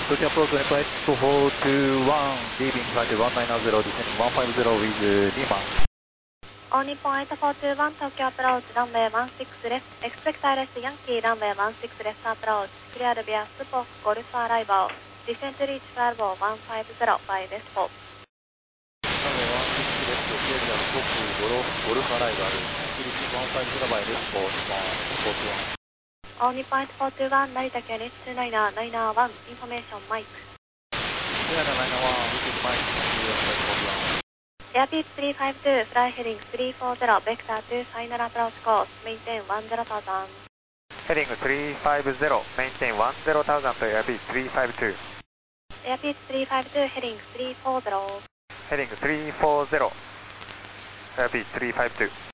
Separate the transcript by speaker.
Speaker 1: Tokyo approach flight 421, leaving flight 190, descending 150 with Lima.
Speaker 2: All Nippon 8421, Tokyo approach, runway 16 left, expect ILS Yankee, runway 16 left approach, cleared via Spock Golf arrival, descent reach Bravo 150 by Westport.
Speaker 1: Runway 16 left, cleared via Spock Golf arrival, descent reach 150 by Westport, 141.
Speaker 2: All Nippon 8421, Narita KNH 299, information Mike.
Speaker 1: Clear 991, repeat Mike, 41.
Speaker 2: Airpeak 352, fly heading 340, vector 2, final approach course, maintain 10,000.
Speaker 3: Heading 350, maintain 10,000 to Airpeak 352.
Speaker 2: Airpeak 352, heading 340.
Speaker 3: Heading 340, Airpeak 352.